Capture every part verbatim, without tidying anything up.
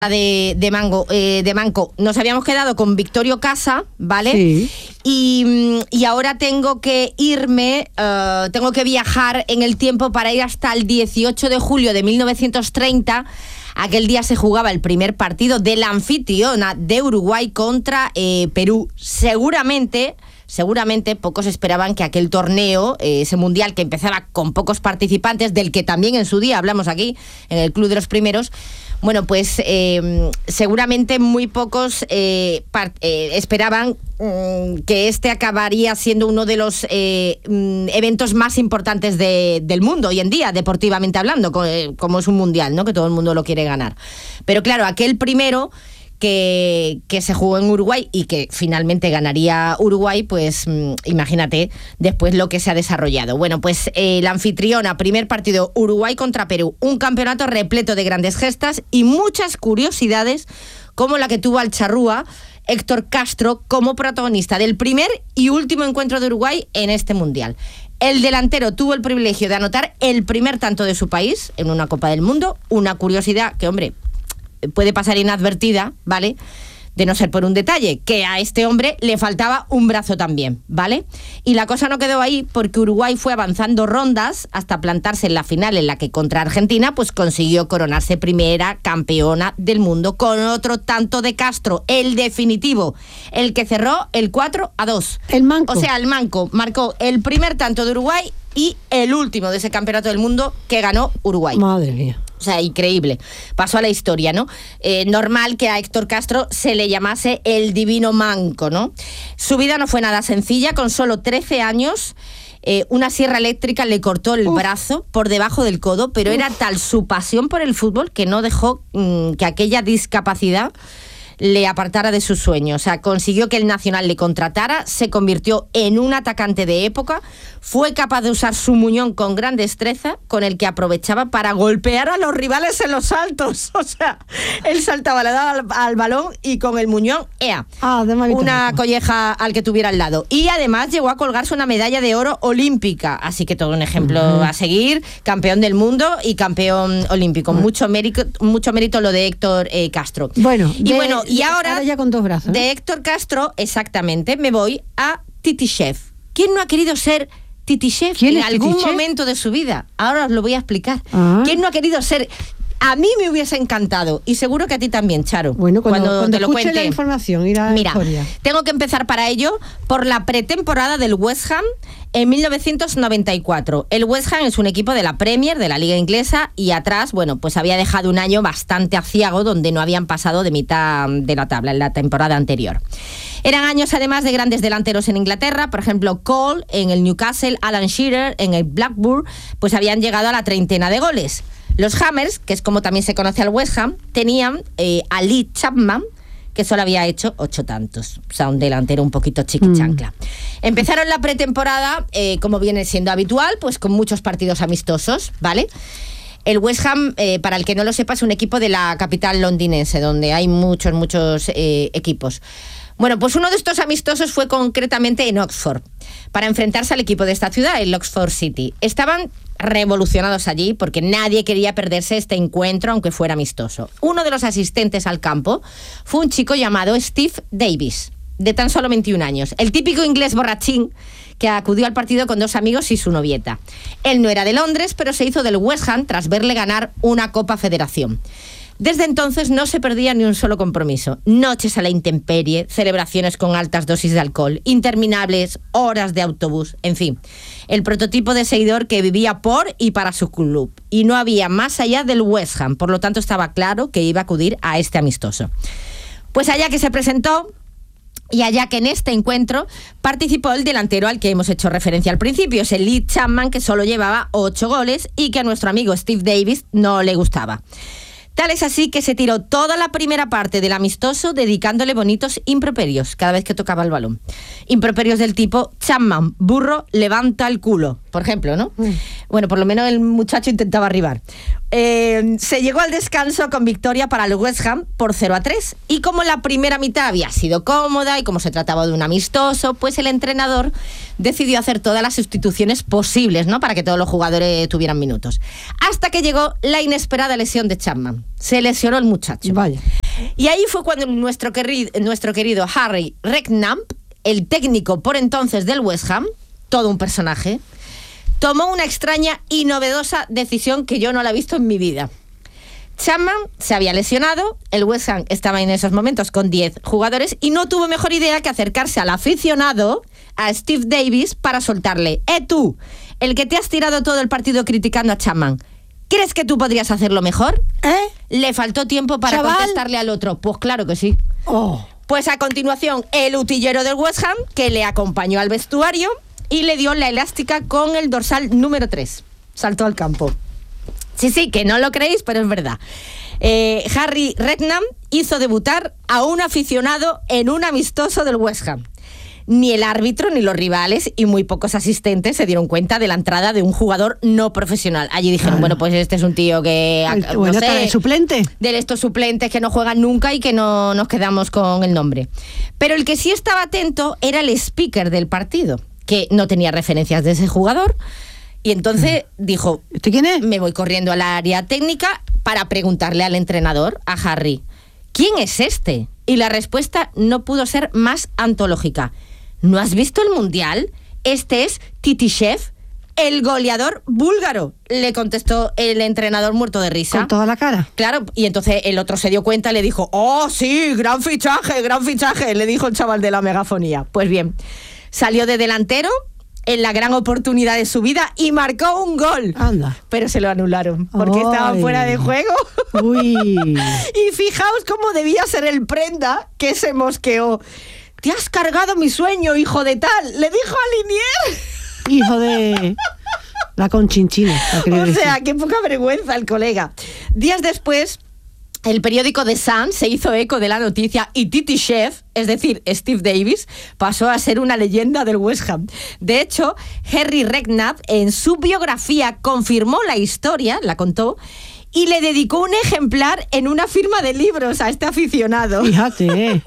De, de, Mango, eh, de Manco. Nos habíamos quedado con Victorio Casa, ¿vale? Sí. Y, y ahora tengo que irme, uh, tengo que viajar en el tiempo para ir hasta el dieciocho de julio de mil novecientos treinta. Aquel día se jugaba el primer partido de la anfitriona de Uruguay contra eh, Perú. Seguramente... Seguramente pocos esperaban que aquel torneo, eh, ese mundial que empezaba con pocos participantes, del que también en su día hablamos aquí, en el Club de los Primeros, bueno, pues eh, seguramente muy pocos eh, part- eh, esperaban mm, que este acabaría siendo uno de los eh, mm, eventos más importantes de, del mundo hoy en día, deportivamente hablando, co- eh, como es un mundial, ¿no? Que todo el mundo lo quiere ganar. Pero claro, aquel primero... Que, que se jugó en Uruguay y que finalmente ganaría Uruguay, pues mmm, imagínate después lo que se ha desarrollado. Bueno, pues eh, la anfitriona, primer partido Uruguay contra Perú, un campeonato repleto de grandes gestas y muchas curiosidades como la que tuvo al charrúa Héctor Castro como protagonista del primer y último encuentro de Uruguay en este mundial. El delantero tuvo el privilegio de anotar el primer tanto de su país en una Copa del Mundo, una curiosidad que, hombre, puede pasar inadvertida, ¿vale? De no ser por un detalle, que a este hombre le faltaba un brazo también, ¿vale? Y la cosa no quedó ahí porque Uruguay fue avanzando rondas hasta plantarse en la final en la que contra Argentina pues consiguió coronarse primera campeona del mundo con otro tanto de Castro, el definitivo, el que cerró el cuatro a dos. El manco. O sea, el manco marcó el primer tanto de Uruguay y el último de ese campeonato del mundo que ganó Uruguay. Madre mía. O sea, increíble. Pasó a la historia, ¿no? Eh, normal que a Héctor Castro se le llamase el divino manco, ¿no? Su vida no fue nada sencilla. Con solo trece años, eh, una sierra eléctrica le cortó el Uf. brazo por debajo del codo, pero Uf. era tal su pasión por el fútbol que no dejó mmm, que aquella discapacidad le apartara de sus sueños. O sea, consiguió que el Nacional le contratara, se convirtió en un atacante de época, fue capaz de usar su muñón con gran destreza, con el que aprovechaba para golpear a los rivales en los saltos. O sea, él saltaba, le daba al, al balón y con el muñón, ea, ah, de una colleja al que tuviera al lado. Y además llegó a colgarse una medalla de oro olímpica, así que todo un ejemplo uh-huh. a seguir, campeón del mundo y campeón olímpico. Uh-huh. Mucho mérito, mucho mérito lo de Héctor eh, Castro. Bueno, y de, bueno, y ahora, ahora ya con dos brazos, ¿no? De Héctor Castro, exactamente, me voy a Titychev. ¿Quién no ha querido ser Titychev ¿Quién en es algún Titychev? momento de su vida? Ahora os lo voy a explicar. Ah. ¿Quién no ha querido ser? A mí me hubiese encantado y seguro que a ti también, Charo. Bueno, cuando, cuando, cuando te lo escuche cuente la información y la Mira, historia. Tengo que empezar para ello por la pretemporada del West Ham en mil novecientos noventa y cuatro. El West Ham es un equipo de la Premier, de la Liga Inglesa, y atrás, bueno, pues había dejado un año bastante aciago donde no habían pasado de mitad de la tabla en la temporada anterior. Eran años además de grandes delanteros en Inglaterra, por ejemplo Cole en el Newcastle, Alan Shearer en el Blackburn, pues habían llegado a la treintena de goles. Los Hammers, que es como también se conoce al West Ham, tenían eh, a Lee Chapman, que solo había hecho ocho tantos. O sea, un delantero un poquito chiquichancla. Mm. Empezaron la pretemporada, eh, como viene siendo habitual, pues con muchos partidos amistosos, ¿vale? El West Ham, eh, para el que no lo sepa, es un equipo de la capital londinense, donde hay muchos, muchos eh, equipos. Bueno, pues uno de estos amistosos fue concretamente en Oxford, para enfrentarse al equipo de esta ciudad, el Oxford City. Estaban revolucionados allí porque nadie quería perderse este encuentro, aunque fuera amistoso. Uno de los asistentes al campo fue un chico llamado Steve Davis, de tan solo veintiún años, el típico inglés borrachín que acudió al partido con dos amigos y su novieta. Él no era de Londres, pero se hizo del West Ham tras verle ganar una Copa Federación. Desde entonces no se perdía ni un solo compromiso. Noches a la intemperie, celebraciones con altas dosis de alcohol, interminables horas de autobús, en fin. El prototipo de seguidor que vivía por y para su club. Y no había más allá del West Ham, por lo tanto estaba claro que iba a acudir a este amistoso. Pues allá que se presentó, y allá que en este encuentro participó el delantero al que hemos hecho referencia al principio, es el Lee Chapman, que solo llevaba ocho goles y que a nuestro amigo Steve Davis no le gustaba. Tal es así que se tiró toda la primera parte del amistoso dedicándole bonitos improperios cada vez que tocaba el balón. Improperios del tipo, Chapman, burro, levanta el culo, por ejemplo, ¿no? Mm. Bueno, por lo menos el muchacho intentaba arribar. Eh, se llegó al descanso con victoria para el West Ham por cero a tres. Y como la primera mitad había sido cómoda y como se trataba de un amistoso, pues el entrenador decidió hacer todas las sustituciones posibles, ¿no? Para que todos los jugadores tuvieran minutos. Hasta que llegó la inesperada lesión de Chapman. Se lesionó el muchacho. Vaya. Y ahí fue cuando nuestro querido, nuestro querido Harry Redknapp, el técnico por entonces del West Ham, todo un personaje, tomó una extraña y novedosa decisión que yo no la he visto en mi vida. Chapman se había lesionado, el West Ham estaba en esos momentos con diez jugadores y no tuvo mejor idea que acercarse al aficionado, a Steve Davis, para soltarle: ¡Eh tú, el que te has tirado todo el partido criticando a Chapman! ¿Crees que tú podrías hacerlo mejor? ¿Eh? Le faltó tiempo para ¿Chaval? contestarle al otro. Pues claro que sí. Oh. Pues a continuación, el utillero del West Ham, que le acompañó al vestuario y le dio la elástica con el dorsal número tres. Saltó al campo. Sí, sí, que no lo creéis, pero es verdad. Eh, Harry Redknapp hizo debutar a un aficionado en un amistoso del West Ham. Ni el árbitro ni los rivales y muy pocos asistentes se dieron cuenta de la entrada de un jugador no profesional. Allí dijeron, Claro. bueno, pues este es un tío que... El, no bueno, sé, está de suplente. de estos suplentes que no juegan nunca y que no nos quedamos con el nombre. Pero el que sí estaba atento era el speaker del partido, que no tenía referencias de ese jugador, y entonces dijo, ¿Este quién es? me voy corriendo al área técnica para preguntarle al entrenador, a Harry, ¿quién es este? Y la respuesta no pudo ser más antológica. ¿No has visto el Mundial? Este es Titishev, el goleador búlgaro, le contestó el entrenador muerto de risa. Con toda la cara. Claro, y entonces el otro se dio cuenta y le dijo, ¡oh, sí, gran fichaje, gran fichaje! Le dijo el chaval de la megafonía. Pues bien, salió de delantero en la gran oportunidad de su vida y marcó un gol. Anda. Pero se lo anularon, porque Ay. estaba fuera de juego. Uy. Y fijaos cómo debía ser el prenda que se mosqueó. «Te has cargado mi sueño, hijo de tal», le dijo a Linier. Hijo de la conchinchina. la quería O decir. sea, qué poca vergüenza el colega. Días después, el periódico The Sun se hizo eco de la noticia y Titishev, es decir, Steve Davis, pasó a ser una leyenda del West Ham. De hecho, Harry Redknapp en su biografía confirmó la historia, la contó, y le dedicó un ejemplar en una firma de libros a este aficionado. Fíjate.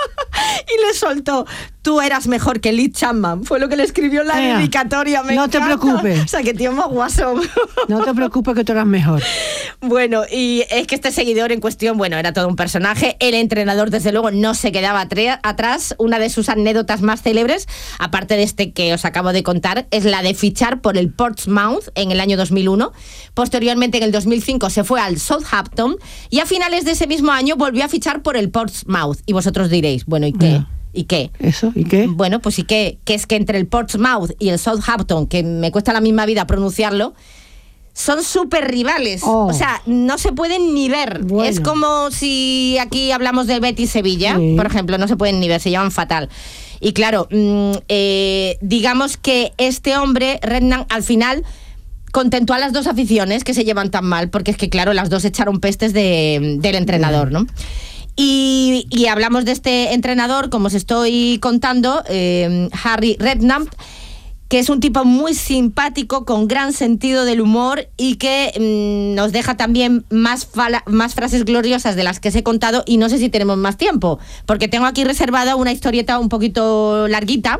Y le soltó, tú eras mejor que Lee Chapman. Fue lo que le escribió en la Ea, dedicatoria. Me no te encanta. preocupes. O sea, que tío más guasón. No te preocupes que tú eras mejor. Bueno, y es que este seguidor en cuestión, bueno, era todo un personaje. El entrenador, desde luego, no se quedaba atre- atrás. Una de sus anécdotas más célebres, aparte de este que os acabo de contar, es la de fichar por el Portsmouth en el año dos mil uno. Posteriormente, en el dos mil cinco, se fue al Southampton y a finales de ese mismo año volvió a fichar por el Portsmouth. Y vosotros diréis, bueno, ¿y qué? Bueno. ¿Y qué? ¿Eso? ¿Y qué? Bueno, pues sí que, que es que entre el Portsmouth y el Southampton, que me cuesta la misma vida pronunciarlo, son súper rivales. Oh. O sea, no se pueden ni ver. Bueno. Es como si aquí hablamos del Betis Sevilla, Sí. por ejemplo, no se pueden ni ver, se llevan fatal. Y claro, mmm, eh, digamos que este hombre, Redknapp, al final contentó a las dos aficiones que se llevan tan mal, porque es que, claro, las dos echaron pestes de, del entrenador, ¿no? Y, y hablamos de este entrenador, como os estoy contando, eh, Harry Redknapp, que es un tipo muy simpático, con gran sentido del humor y que mmm, nos deja también más, fala- más frases gloriosas de las que os he contado, y no sé si tenemos más tiempo, porque tengo aquí reservada una historieta un poquito larguita.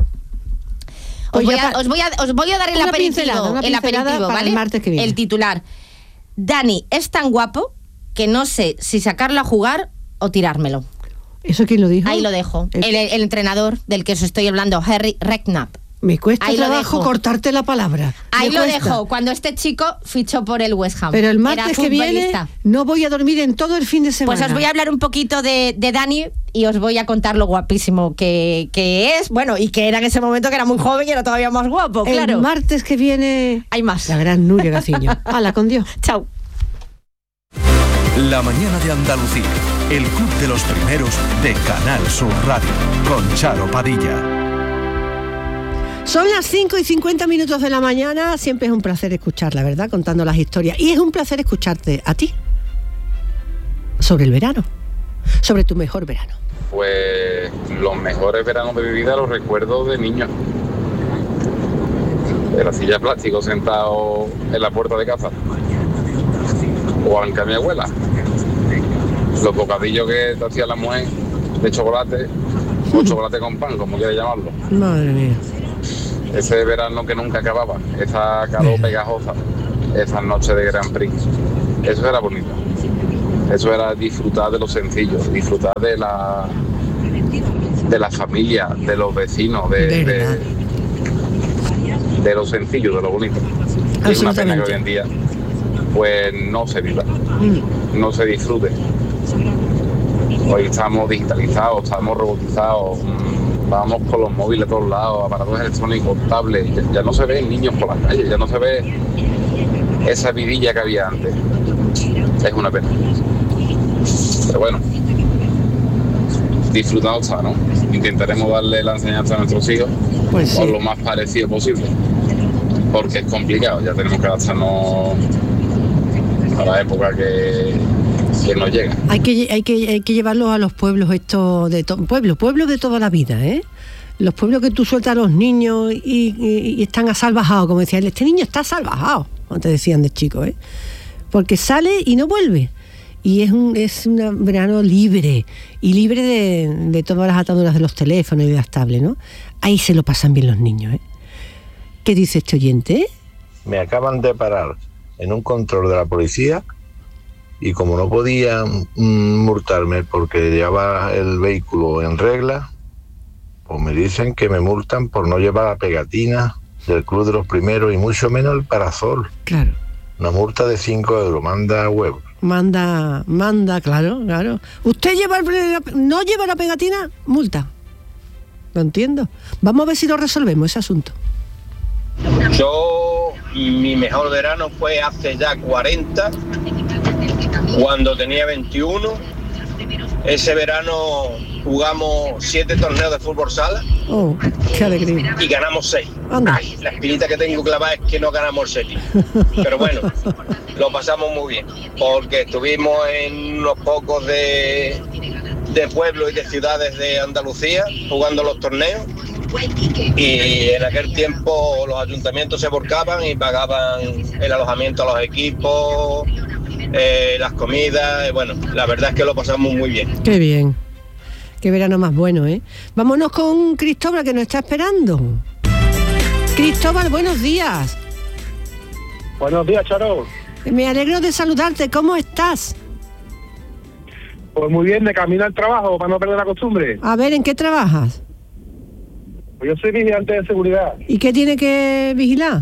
Os Pues voy, ya a, pa- os, voy a, os voy a dar el Una aperitivo, pincelada, una el pincelada aperitivo, para ¿vale? el martes que viene. El titular. Dani es tan guapo que no sé si sacarlo a jugar o tirármelo. ¿Eso quién lo dijo? Ahí lo dejo. El- El, el entrenador del que os estoy hablando, Harry Redknapp. Me cuesta Ahí lo trabajo dejo. cortarte la palabra. Ahí Me lo cuesta. dejo, cuando este chico fichó por el West Ham. Pero el Era martes que viene futbolista. no voy a dormir en todo el fin de semana. Pues os voy a hablar un poquito de, de Dani y os voy a contar lo guapísimo que, que es. Bueno, y que era en ese momento que era muy joven y era todavía más guapo, claro. El martes que viene Hay más. la gran Nuria Gaciño. Hala, con Dios. Chao. La mañana de Andalucía, el club de los primeros de Canal Sur Radio, con Charo Padilla. Son las cinco y cincuenta minutos de la mañana. Siempre es un placer escuchar, la verdad, contando las historias. Y es un placer escucharte a ti. Sobre el verano. Sobre tu mejor verano. Pues los mejores veranos de mi vida los recuerdo de niño. De la silla de plástico sentado en la puerta de casa. O aunque mi abuela. Los bocadillos que te hacía la mujer de chocolate, o chocolate con pan, como quiera llamarlo. Madre mía. Ese verano que nunca acababa, esa calor pegajosa, esas noches de Grand Prix. Eso era bonito. Eso era disfrutar de lo sencillo, disfrutar de la de la familia, de los vecinos, de, de, de lo sencillo, de lo bonito. Y es una pena que hoy en día pues no se viva, mm. no se disfrute. Hoy estamos digitalizados, estamos robotizados, vamos con los móviles a todos lados, aparatos electrónicos, tablets, ya, ya no se ven niños por las calles, ya no se ve esa vidilla que había antes. Es una pena. Pero bueno, disfrutado está, ¿no? Intentaremos darle la enseñanza a nuestros hijos pues sí. Por lo más parecido posible, porque es complicado, ya tenemos que adaptarnos a la época que, que nos llega. Hay que, hay que, hay que llevarlos a los pueblos estos de to- pueblos, pueblos de toda la vida, ¿eh? Los pueblos que tú sueltas a los niños y, y, y están asalvajados, como decían, este niño está salvajado, como te decían de chico, ¿eh? Porque sale y no vuelve. Y es un es un verano libre, y libre de, de todas las ataduras de los teléfonos y de las tablets, ¿no? Ahí se lo pasan bien los niños, ¿eh? ¿Qué dice este oyente? Me acaban de parar en un control de la policía y como no podían mm, multarme porque llevaba el vehículo en regla, pues me dicen que me multan por no llevar la pegatina del Club de los Primeros y mucho menos el parasol. Claro. Una multa de cinco euros, manda huevo. Manda, manda, claro, claro. ¿Usted lleva el, no lleva la pegatina? Multa. Lo entiendo. Vamos a ver si lo resolvemos, ese asunto. Yo, mi mejor verano fue hace ya cuarenta, cuando tenía veintiuno. Ese verano jugamos siete torneos de fútbol sala. Oh, qué alegría. Y ganamos seis. Anda. Ay, la espinita que tengo clavada es que no ganamos el séptimo. Pero bueno, lo pasamos muy bien, porque estuvimos en unos pocos de, de pueblos y de ciudades de Andalucía jugando los torneos. Y en aquel tiempo los ayuntamientos se volcaban y pagaban el alojamiento a los equipos, eh, las comidas, y bueno, la verdad es que lo pasamos muy bien. Qué bien, qué verano más bueno, ¿eh? Vámonos con Cristóbal, que nos está esperando. Cristóbal, buenos días. Buenos días, Charo. Me alegro de saludarte, ¿cómo estás? Pues muy bien, de camino al trabajo, para no perder la costumbre. A ver, ¿en qué trabajas? Pues yo soy vigilante de seguridad. ¿Y qué tiene que vigilar?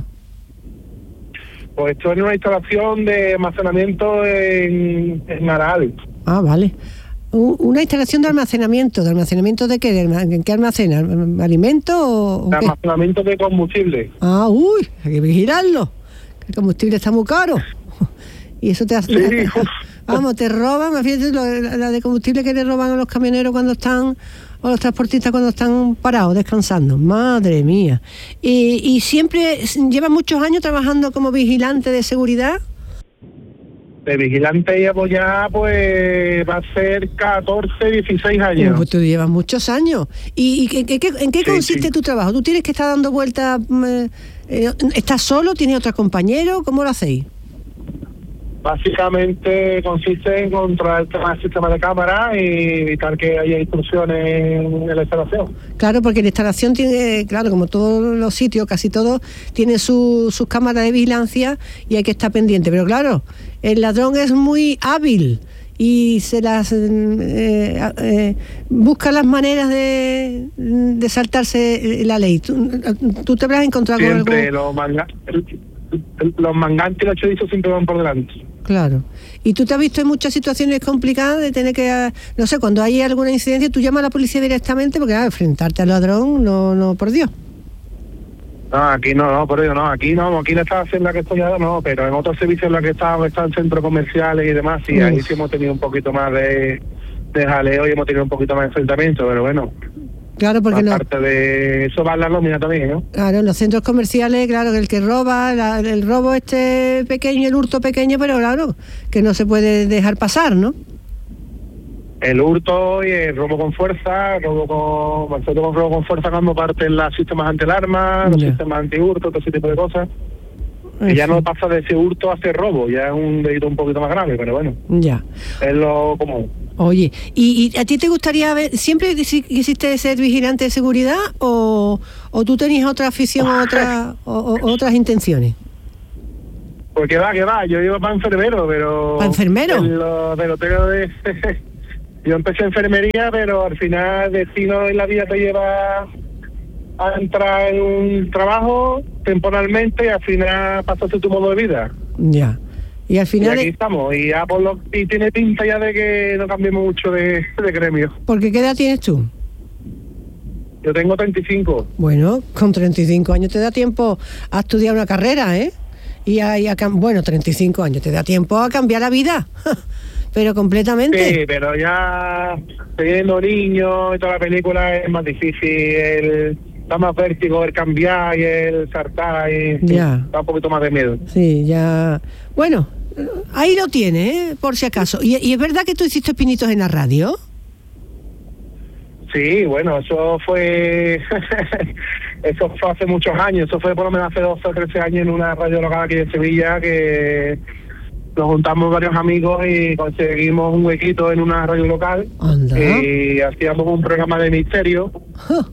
Pues estoy en una instalación de almacenamiento en, en Aral. Ah, vale. U- una instalación de almacenamiento. ¿De almacenamiento de qué? ¿De alma- ¿En qué almacena? ¿Alimento o, o De qué? almacenamiento de combustible. Ah, uy, hay que vigilarlo. El combustible está muy caro. Y eso te hace... Sí, uf. Vamos, te roban, fíjate, lo- la de combustible que le roban a los camioneros cuando están, o los transportistas cuando están parados, descansando. Madre mía. ¿Y, y siempre lleva muchos años trabajando como vigilante de seguridad? De vigilante llevo ya, pues, va a ser catorce, dieciséis Uh, años. pues tú llevas muchos años. ¿Y, y en qué, en qué Sí, consiste sí. tu trabajo? ¿Tú tienes que estar dando vueltas? mm, eh, ¿Estás solo? ¿Tienes otros compañeros? ¿Cómo lo hacéis? Básicamente consiste en controlar el tema del sistema de cámara y evitar que haya intrusiones en la instalación. Claro, porque la instalación tiene, claro, como todos los sitios, casi todos, tiene su, sus cámaras de vigilancia y hay que estar pendiente. Pero claro, el ladrón es muy hábil y se las eh, eh, busca las maneras de, de saltarse la ley. ¿Tú, tú te habrás encontrado Siempre con algo? los, manga, el- el- los mangantes y los chorizos siempre van por delante. Claro. ¿Y tú te has visto en muchas situaciones complicadas de tener que, ah, no sé, cuando hay alguna incidencia, tú llamas a la policía directamente porque, ah, enfrentarte al ladrón, no, no, por Dios. No, aquí no, no, por ello no, aquí no, aquí en esta estación en la que estoy ahora no, pero en otros servicios en la que están, están centros comerciales y demás, sí, Uf. ahí sí hemos tenido un poquito más de, de jaleo y hemos tenido un poquito más de enfrentamiento, pero bueno, Claro, porque no. aparte de eso va la nómina también, ¿no? Claro, en los centros comerciales, claro, que el que roba, la- el robo este pequeño, el hurto pequeño, pero claro, que no se puede dejar pasar, ¿no? El hurto y el robo con fuerza, robo con, nosotros con robo con fuerza cuando parten los sistemas anti-alarma, los Ya. sistemas anti-hurto, todo ese tipo de cosas. Que ya no pasa de ese hurto a ser robo, ya es un delito un poquito más grave, pero bueno. Ya. Es lo común. Oye, ¿y, y a ti te gustaría ver, siempre quisiste ser vigilante de seguridad o, o tú tenías otra afición o, otra, o, o otras intenciones? Pues que va, que va, yo iba para enfermero, pero... ¿Para enfermero? En lo, del hotel de... yo empecé enfermería, pero al final el destino en la vida te lleva a entrar en un trabajo temporalmente y al final pasaste tu modo de vida. Ya. Y al final... Y aquí estamos, y ya por lo, y tiene pinta ya de que no cambiemos mucho de, de gremio. ¿Porque qué edad tienes tú? Yo tengo treinta y cinco. Bueno, con treinta y cinco años te da tiempo a estudiar una carrera, ¿eh? Y a, y a bueno, treinta y cinco años, te da tiempo a cambiar la vida, pero completamente. Sí, pero ya teniendo niños y toda la película es más difícil, el, da más vértigo el cambiar y el saltar y ya. Da un poquito más de miedo. Sí, ya. Bueno, ahí lo tienes, ¿eh? Por si acaso. ¿Y, y es verdad que tú hiciste pinitos en la radio? Sí, bueno, eso fue eso fue hace muchos años, eso fue por lo menos hace doce o trece años en una radio local aquí de Sevilla, que nos juntamos varios amigos y conseguimos un huequito en una radio local. Anda. Y hacíamos un programa de misterio. Huh.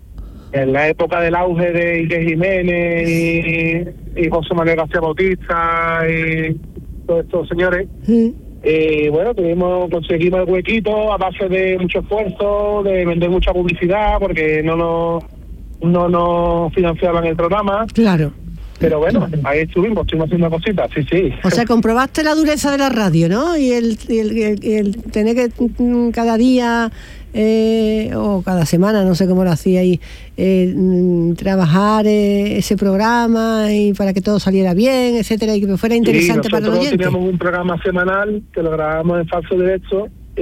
En la época del auge de Ike Jiménez y, y José Manuel García Bautista y todos estos señores. Sí. Y bueno, tuvimos, conseguimos el huequito a base de mucho esfuerzo, de vender mucha publicidad, porque no nos no nos financiaban el programa. Claro. Pero bueno, ahí estuvimos, estuvimos haciendo cositas, sí, sí. O sea, comprobaste la dureza de la radio, ¿no? Y el, y el, y el, y el tener que mm, cada día eh, o cada semana, no sé cómo lo hacíais, eh, mm, trabajar eh, ese programa y para que todo saliera bien, etcétera, y que fuera interesante sí, para el oyente. Teníamos un programa semanal que lo grabábamos en falso directo mm.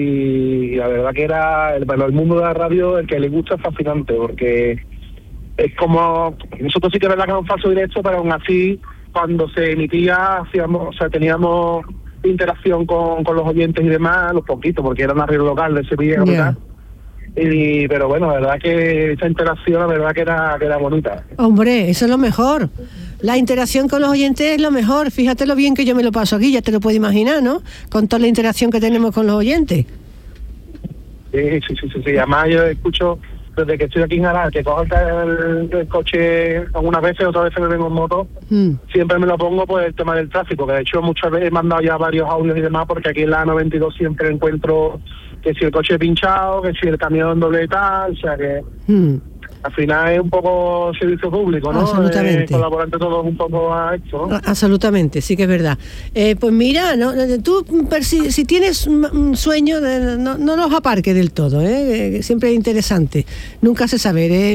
y la verdad que era el, bueno, el mundo de la radio, el que le gusta es fascinante, porque es como, nosotros sí que es verdad que era un falso directo, pero aún así cuando se emitía hacíamos, o sea, teníamos interacción con, con los oyentes y demás, los poquitos, porque era una radio local de Sevilla, yeah. Y pero bueno, la verdad que esa interacción, la verdad que era, que era bonita. Hombre, eso es lo mejor. La interacción con los oyentes es lo mejor. Fíjate lo bien que yo me lo paso aquí, ya te lo puedes imaginar, ¿no? Con toda la interacción que tenemos con los oyentes. Sí, sí, sí, sí, sí. Además yo escucho desde que estoy aquí en Aral, que cojo el, el coche algunas veces, otras veces me vengo en moto, mm. siempre me lo pongo por el tema del tráfico, que de hecho muchas veces he mandado ya varios audios y demás, porque aquí en la noventa y dos siempre encuentro que si el coche pinchado, que si el camión doble tal, o sea que mm. al final es un poco servicio público, ¿no? Absolutamente. Eh, colaborar entre todos un poco a esto, ¿no? Absolutamente, sí que es verdad. Eh, pues mira, no, tú si, si tienes un sueño, no, no los aparques del todo, ¿eh? Siempre es interesante. Nunca se sabe, ¿eh?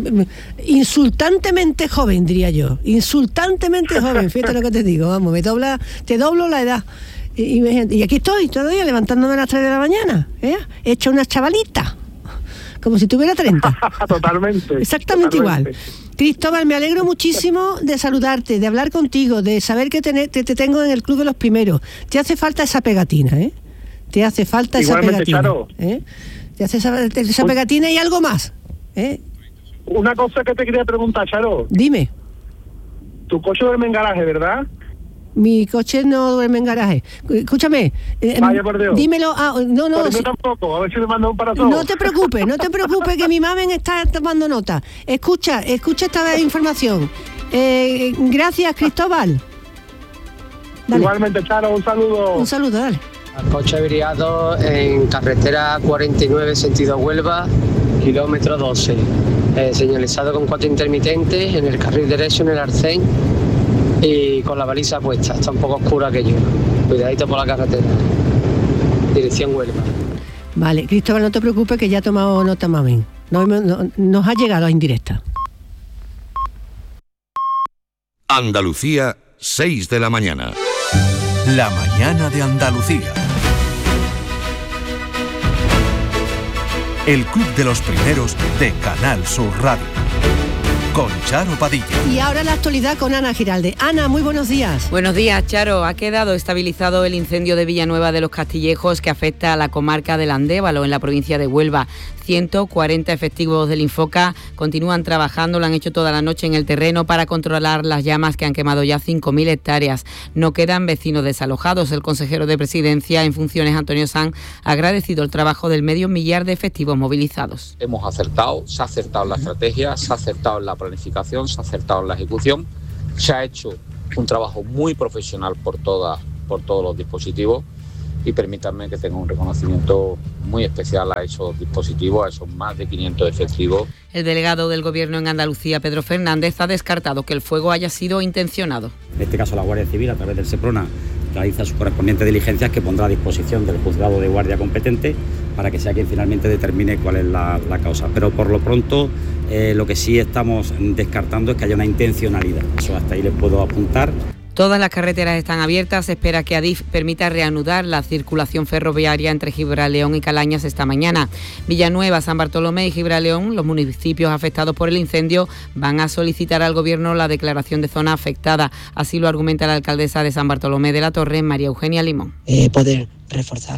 Insultantemente joven, diría yo. Insultantemente joven, fíjate lo que te digo, vamos, me dobla, te doblo la edad. Y, y, y aquí estoy todavía levantándome a las tres de la mañana, ¿eh? He hecho una chavalita. Como si tuviera treinta. Totalmente. Exactamente totalmente. igual. Cristóbal, me alegro muchísimo de saludarte, de hablar contigo, de saber que te, te, te tengo en el Club de los Primeros. Te hace falta esa pegatina, ¿eh? Te hace falta Igualmente, esa pegatina. Charo. ¿eh? Te hace esa, esa pegatina y algo más. ¿eh? Una cosa que te quería preguntar, Charo. Dime. Tu coche duerme en garaje, ¿verdad? Mi coche no duerme en garaje. Escúchame. Eh, Vaya por Dios. Dímelo. Ah, no, no. Pero yo tampoco. A ver si me manda un para todos. No te preocupes, no te preocupes, que mi mamen está tomando nota. Escucha, escucha esta información. Eh, gracias, Cristóbal. Dale. Igualmente, Charo, un saludo. Un saludo, dale. Coche averiado en carretera cuarenta y nueve, sentido Huelva, kilómetro doce. Eh, señalizado con cuatro intermitentes en el carril derecho, en el arcén. Y con la baliza puesta, está un poco oscura aquello. Cuidadito por la carretera. Dirección Huelva. Vale, Cristóbal, no te preocupes que ya ha tomado nota, mamen. No, no, nos ha llegado a indirecta. Andalucía, seis de la mañana. La mañana de Andalucía. El Club de los Primeros de Canal Sur Radio. con Charo Padilla. Y ahora la actualidad con Ana Giralde. Ana, muy buenos días. Buenos días, Charo. Ha quedado estabilizado el incendio de Villanueva de los Castillejos que afecta a la comarca del Andévalo, en la provincia de Huelva. ciento cuarenta efectivos del Infoca continúan trabajando, lo han hecho toda la noche en el terreno para controlar las llamas que han quemado ya cinco mil hectáreas. No quedan vecinos desalojados. El consejero de Presidencia en funciones, Antonio Sanz, ha agradecido el trabajo del medio millar de efectivos movilizados. Hemos acertado, se ha acertado en la estrategia, se ha acertado en la planificación, se ha acertado en la ejecución, se ha hecho un trabajo muy profesional por, todas, por todos los dispositivos. Y permítanme que tenga un reconocimiento muy especial a esos dispositivos, a esos más de quinientos efectivos. El delegado del Gobierno en Andalucía, Pedro Fernández, ha descartado que el fuego haya sido intencionado. En este caso, la Guardia Civil, a través del SEPRONA, realiza sus correspondientes diligencias que pondrá a disposición del juzgado de guardia competente para que sea quien finalmente determine cuál es la, la causa. Pero por lo pronto, eh, lo que sí estamos descartando es que haya una intencionalidad. Eso hasta ahí les puedo apuntar. Todas las carreteras están abiertas. Se espera que Adif permita reanudar la circulación ferroviaria entre Gibraleón y Calañas esta mañana. Villanueva, San Bartolomé y Gibraleón, los municipios afectados por el incendio, van a solicitar al Gobierno la declaración de zona afectada. Así lo argumenta la alcaldesa de San Bartolomé de la Torre, María Eugenia Limón. Eh, poder reforzar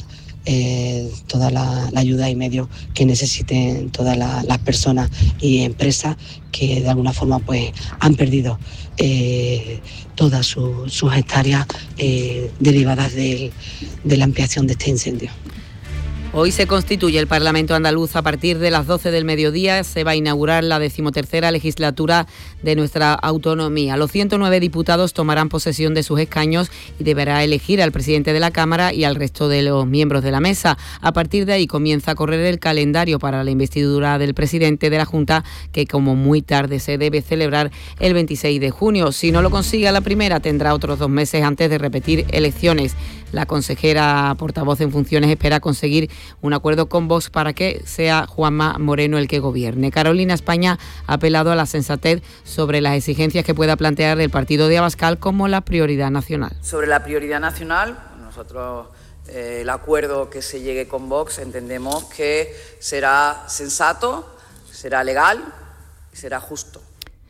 Eh, toda la, la ayuda y medios que necesiten todas la, las personas y empresas que de alguna forma pues han perdido eh, todas su, sus hectáreas eh, derivadas de, de la ampliación de este incendio. Hoy se constituye el Parlamento andaluz. A partir de las doce del mediodía se va a inaugurar la decimotercera legislatura de nuestra autonomía. Los ciento nueve diputados tomarán posesión de sus escaños y deberá elegir al presidente de la Cámara y al resto de los miembros de la mesa. A partir de ahí comienza a correr el calendario para la investidura del presidente de la Junta, que como muy tarde se debe celebrar el veintiséis de junio. Si no lo consigue a la primera, tendrá otros dos meses antes de repetir elecciones. La consejera portavoz en funciones espera conseguir un acuerdo con Vox para que sea Juanma Moreno el que gobierne. Carolina España ha apelado a la sensatez sobre las exigencias que pueda plantear el partido de Abascal como la prioridad nacional. Sobre la prioridad nacional, nosotros eh, el acuerdo que se llegue con Vox entendemos que será sensato, será legal y será justo.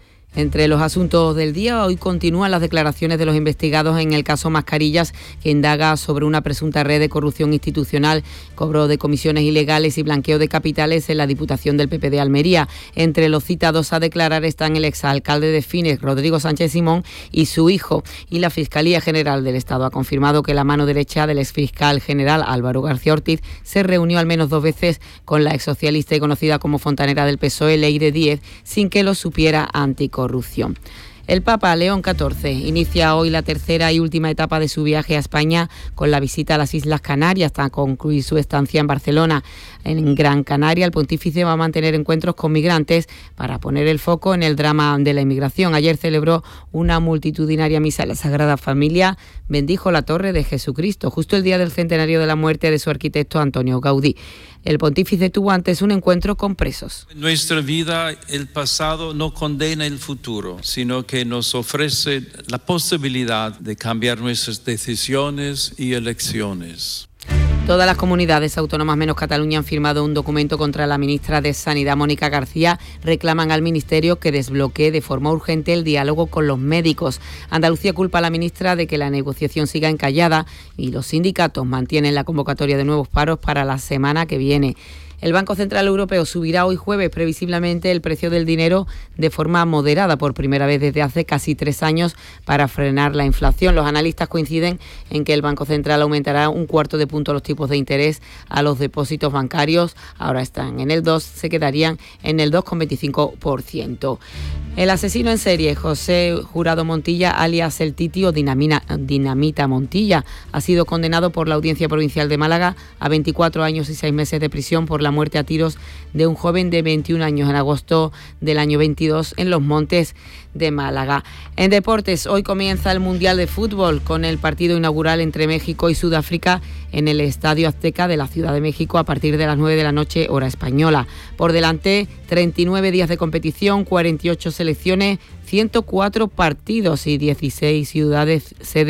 Entre los asuntos del día, hoy continúan las declaraciones de los investigados en el caso Mascarillas, que indaga sobre una presunta red de corrupción institucional, cobro de comisiones ilegales y blanqueo de capitales en la Diputación del P P de Almería. Entre los citados a declarar están el exalcalde de Fines, Rodrigo Sánchez Simón, y su hijo. Y la Fiscalía General del Estado ha confirmado que la mano derecha del exfiscal general Álvaro García Ortiz se reunió al menos dos veces con la exsocialista y conocida como fontanera del P S O E, Leire Díez, sin que lo supiera Anticorrupción. Corrupción. El Papa León catorce inicia hoy la tercera y última etapa de su viaje a España con la visita a las Islas Canarias hasta concluir su estancia en Barcelona. En Gran Canaria, el pontífice va a mantener encuentros con migrantes para poner el foco en el drama de la inmigración. Ayer celebró una multitudinaria misa en la Sagrada Familia, bendijo la Torre de Jesucristo, justo el día del centenario de la muerte de su arquitecto Antonio Gaudí. El pontífice tuvo antes un encuentro con presos. En nuestra vida, el pasado no condena el futuro, sino que nos ofrece la posibilidad de cambiar nuestras decisiones y elecciones. Todas las comunidades autónomas menos Cataluña han firmado un documento contra la ministra de Sanidad, Mónica García. Reclaman al Ministerio que desbloquee de forma urgente el diálogo con los médicos. Andalucía culpa a la ministra de que la negociación siga encallada y los sindicatos mantienen la convocatoria de nuevos paros para la semana que viene. El Banco Central Europeo subirá hoy jueves previsiblemente el precio del dinero de forma moderada por primera vez desde hace casi tres años para frenar la inflación. Los analistas coinciden en que el Banco Central aumentará un cuarto de punto los tipos de interés a los depósitos bancarios. Ahora están en el dos, se quedarían en el dos coma veinticinco por ciento. El asesino en serie, José Jurado Montilla, alias El Titi o Dinamina, Dinamita Montilla, ha sido condenado por la Audiencia Provincial de Málaga a veinticuatro años y seis meses de prisión por la muerte a tiros de un joven de veintiún años en agosto del año veintidós en Los Montes de Málaga. En deportes, hoy comienza el Mundial de Fútbol con el partido inaugural entre México y Sudáfrica en el Estadio Azteca de la Ciudad de México a partir de las nueve de la noche, hora española. Por delante, treinta y nueve días de competición, cuarenta y ocho selecciones, ciento cuatro partidos y dieciséis ciudades sede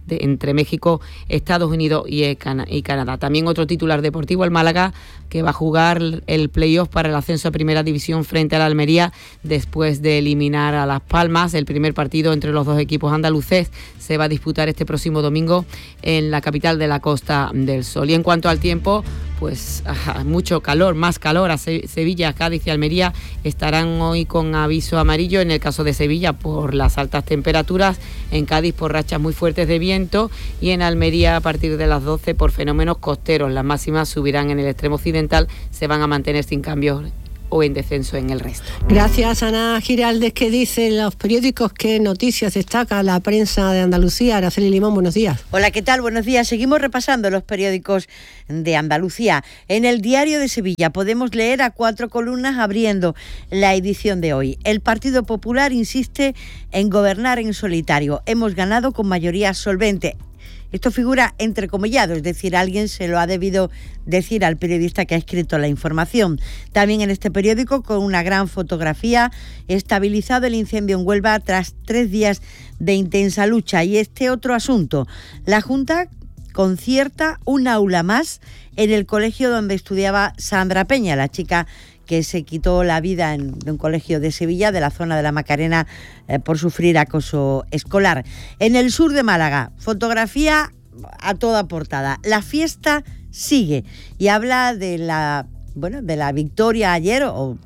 de, entre México, Estados Unidos y, y Canadá. También otro titular deportivo, el Málaga, que va a jugar el playoff para el ascenso a Primera División frente a la Almería después de eliminar a Las Palmas. El primer partido entre los dos equipos andaluces se va a disputar este próximo domingo en la capital de la Costa del Sol. Y en cuanto al tiempo, pues ajá, mucho calor, más calor. A Sevilla, Cádiz y Almería estarán hoy con aviso amarillo, en el caso de Sevilla por las altas temperaturas, en Cádiz por rachas muy fuertes de viento y en Almería a partir de las doce por fenómenos costeros. Las máximas subirán en el extremo occidental, se van a mantener sin cambios o en descenso en el resto. Gracias, Ana Giraldez. ¿Qué dicen los periódicos? ¿Qué noticias destaca la prensa de Andalucía? Araceli Limón, buenos días. Hola, ¿qué tal? Buenos días. Seguimos repasando los periódicos de Andalucía. En el Diario de Sevilla podemos leer a cuatro columnas abriendo la edición de hoy. El Partido Popular insiste en gobernar en solitario. Hemos ganado con mayoría solvente. Esto figura entrecomillado, es decir, alguien se lo ha debido decir al periodista que ha escrito la información. También en este periódico, con una gran fotografía, estabilizado el incendio en Huelva tras tres días de intensa lucha. Y este otro asunto, la Junta concierta un aula más en el colegio donde estudiaba Sandra Peña, la chica que se quitó la vida en un colegio de Sevilla, de la zona de la Macarena, eh, por sufrir acoso escolar. En el sur de Málaga, fotografía a toda portada. La fiesta sigue y habla de la, bueno, de la victoria ayer o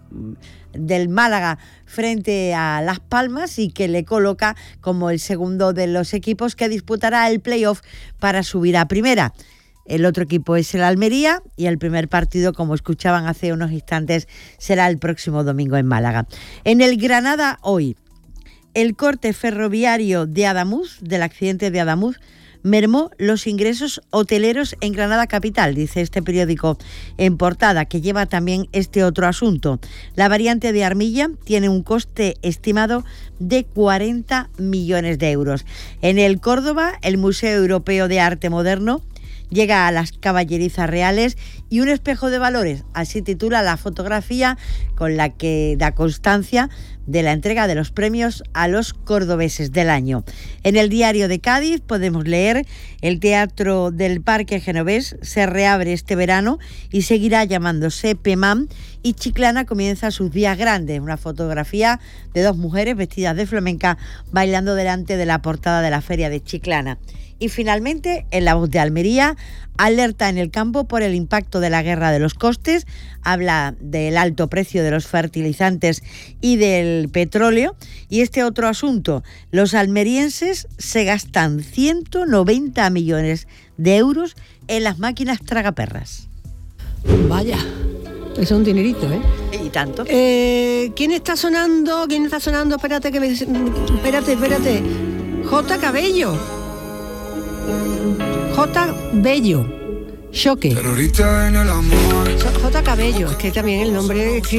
del Málaga frente a Las Palmas y que le coloca como el segundo de los equipos que disputará el playoff para subir a primera. El otro equipo es el Almería y el primer partido, como escuchaban hace unos instantes, será el próximo domingo en Málaga. En el Granada hoy, el corte ferroviario de Adamuz, del accidente de Adamuz, mermó los ingresos hoteleros en Granada capital, dice este periódico en portada, que lleva también este otro asunto. La variante de Armilla tiene un coste estimado de cuarenta millones de euros. En el Córdoba, el Museo Europeo de Arte Moderno llega a las caballerizas reales y un espejo de valores, así titula la fotografía con la que da constancia de la entrega de los premios a los cordobeses del año. En el Diario de Cádiz podemos leer: el Teatro del Parque Genovés se reabre este verano y seguirá llamándose PEMAM, y Chiclana comienza sus días grandes. Una fotografía de dos mujeres vestidas de flamenca bailando delante de la portada de la feria de Chiclana. Y finalmente, en La Voz de Almería, alerta en el campo por el impacto de la guerra de los costes, habla del alto precio de los fertilizantes y del petróleo. Y este otro asunto, los almerienses se gastan ciento noventa millones de euros en las máquinas tragaperras. Vaya, es un dinerito, ¿eh? Y tanto. Eh, ¿Quién está sonando? ¿Quién está sonando? Espérate, que me... Espérate, espérate. J. Cabello. J. Bello. Choque. J. Cabello, es que también el nombre